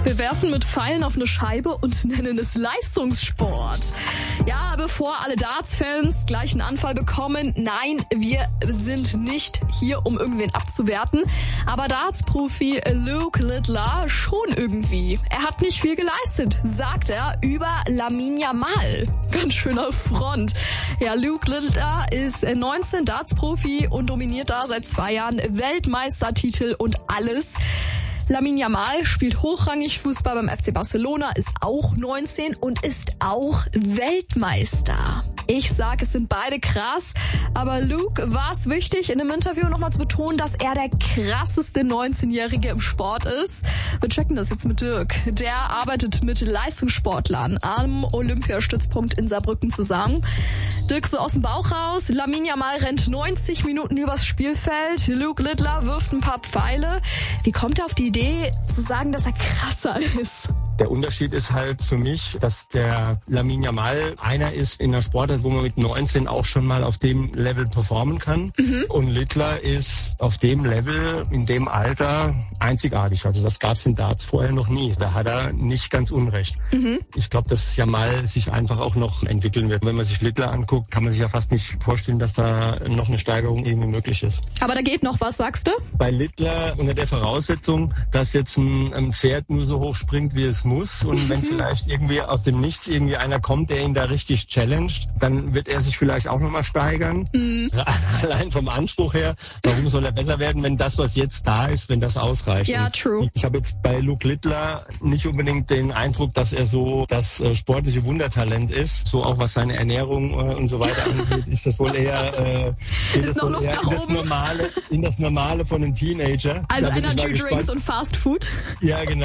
Wir werfen mit Pfeilen auf eine Scheibe und nennen es Leistungssport. Ja, bevor alle Darts-Fans gleich einen Anfall bekommen, nein, wir sind nicht hier, um irgendwen abzuwerten. Aber Darts-Profi Luke Littler schon irgendwie. Er hat nicht viel geleistet, sagt er über Lamine Yamal. Ganz schöner Front. Ja, Luke Littler ist 19, Darts-Profi und dominiert da seit 2 Jahren Weltmeistertitel und alles. Lamine Yamal spielt hochrangig Fußball beim FC Barcelona, ist auch 19 und ist auch Weltmeister. Ich sag, es sind beide krass, aber Luke war es wichtig, in einem Interview nochmal zu betonen, dass er der krasseste 19-Jährige im Sport ist. Wir checken das jetzt mit Dirk. Der arbeitet mit Leistungssportlern am Olympiastützpunkt in Saarbrücken zusammen. Dirk, so aus dem Bauch raus, Lamine Yamal rennt 90 Minuten übers Spielfeld, Luke Littler wirft ein paar Pfeile. Wie kommt er auf die Idee zu sagen, dass er krasser ist? Der Unterschied ist halt für mich, dass der Lamine Yamal einer ist in der Sportart, wo man mit 19 auch schon mal auf dem Level performen kann. Und Littler ist auf dem Level, in dem Alter einzigartig. Also das gab es in Darts vorher noch nie. Da hat er nicht ganz unrecht. Ich glaube, dass Yamal sich einfach auch noch entwickeln wird. Wenn man sich Littler anguckt, kann man sich ja fast nicht vorstellen, dass da noch eine Steigerung irgendwie möglich ist. Aber da geht noch was, sagst du? Bei Littler unter der Voraussetzung, dass jetzt ein Pferd nur so hoch springt, wie es muss, und wenn vielleicht irgendwie aus dem Nichts irgendwie einer kommt, der ihn da richtig challenged, dann wird er sich vielleicht auch nochmal steigern. Allein vom Anspruch her, warum soll er besser werden, wenn das, was jetzt da ist, wenn das ausreicht? Ja, true. Ich habe jetzt bei Luke Littler nicht unbedingt den Eindruck, dass er so das sportliche Wundertalent ist. So auch was seine Ernährung und so weiter angeht, ist das wohl eher, in das Normale von einem Teenager. Also Energy Drinks und Fast Food? Ja, genau.